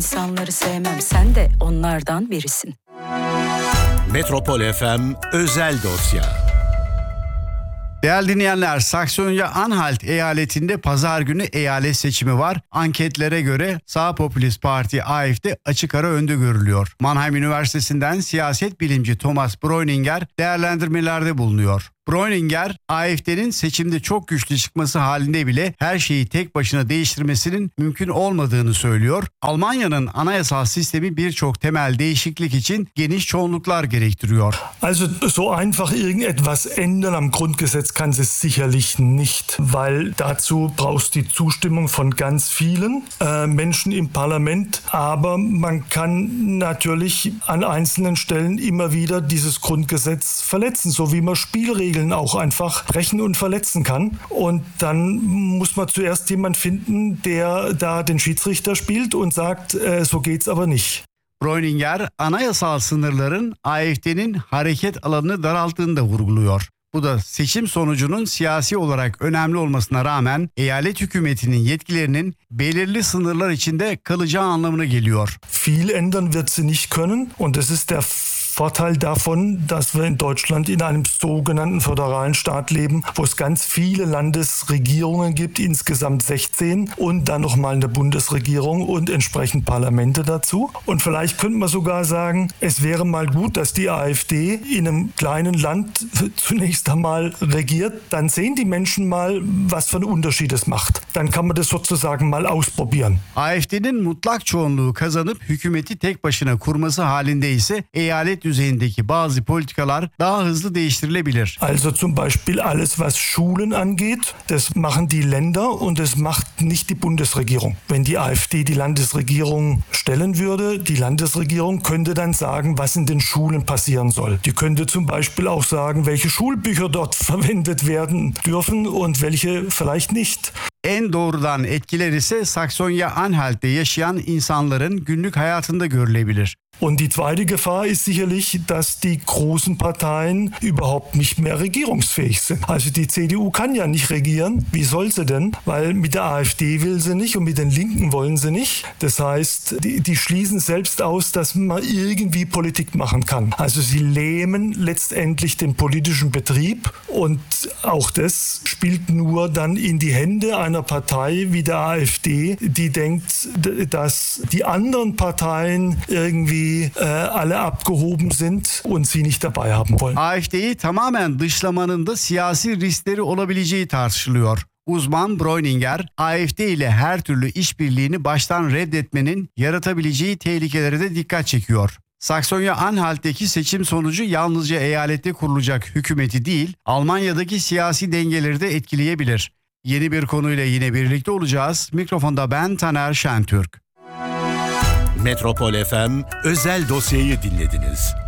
İnsanları sevmem, sen de onlardan birisin. Metropol FM özel dosya. Değerli dinleyenler, Saksonya-Anhalt eyaletinde pazar günü eyalet seçimi var. Anketlere göre sağ popülist parti AfD açık ara önde görülüyor. Mannheim Üniversitesi'nden siyaset bilimci Thomas Breuninger değerlendirmelerde bulunuyor. Breuninger, AfD'nin seçimde çok güçlü çıkması halinde bile her şeyi tek başına değiştirmesinin mümkün olmadığını söylüyor. Almanya'nın anayasal sistemi birçok temel değişiklik için geniş çoğunluklar gerektiriyor. Also so einfach irgendetwas ändern am Grundgesetz kann es sicherlich nicht, weil dazu brauchst die Zustimmung von ganz vielen Menschen im Parlament. Aber man kann natürlich an einzelnen Stellen immer wieder dieses Grundgesetz verletzen, so wie man Spielregeln auch einfach brechen und verletzen kann. Und dann muss man zuerst jemanden finden, der da den Schiedsrichter spielt und sagt, so geht's aber nicht. Breuninger, anayasal sınırların AfD'nin hareket alanını daralttığını da vurguluyor. Bu da seçim sonucunun siyasi olarak önemli olmasına rağmen eyalet hükümetinin yetkilerinin belirli sınırlar içinde kalacağı anlamına geliyor. Viel ändern wird sie nicht können und das ist der Vorteil davon, dass wir in Deutschland in einem sogenannten föderalen Staat leben, wo es ganz viele Landesregierungen gibt, insgesamt 16 und dann nochmal eine Bundesregierung und entsprechend Parlamente dazu. Und vielleicht könnte man sogar sagen, es wäre mal gut, dass die AfD in einem kleinen Land zunächst einmal regiert, dann sehen die Menschen mal, was für einen Unterschied es macht. Dann kann man das sozusagen mal ausprobieren. AfD'nin mutlak çoğunluğu kazanıp hükümeti tek başına kurması halinde ise eyalet düzeyindeki bazı politikalar daha hızlı değiştirilebilir. Also zum Beispiel alles, was Schulen angeht, das machen die Länder und das macht nicht die Bundesregierung. Wenn die AfD die Landesregierung stellen würde, die Landesregierung könnte dann sagen, was in den Schulen passieren soll. Die könnte zum Beispiel auch sagen, welche Schulbücher dort verwendet werden dürfen und welche vielleicht nicht. En doğrudan etkiler ise Saksonya-Anhalt'te yaşayan insanların günlük hayatında görülebilir. Und die zweite Gefahr ist sicherlich, dass die großen Parteien überhaupt nicht mehr regierungsfähig sind. Also die CDU kann ja nicht regieren. Wie soll sie denn? Weil mit der AfD will sie nicht und mit den Linken wollen sie nicht. Das heißt, die schließen selbst aus, dass man irgendwie Politik machen kann. Also sie lähmen letztendlich den politischen Betrieb und auch das spielt nur dann in die Hände einer Partei wie der AfD, die denkt, dass die anderen Parteien irgendwie alle abgehoben sind und sie nicht dabei haben wollen. AfD'yi tamamen dışlamanın da siyasi riskleri olabileceği tartışılıyor. Uzman Breuninger, AfD ile her türlü işbirliğini baştan reddetmenin yaratabileceği tehlikelere de dikkat çekiyor. Saksonya-Anhalt'teki seçim sonucu yalnızca eyalette kurulacak hükümeti değil, Almanya'daki siyasi dengeleri de etkileyebilir. Yeni bir konuyla yine birlikte olacağız. Mikrofonda ben Taner Şentürk. Metropol FM özel dosyayı dinlediniz.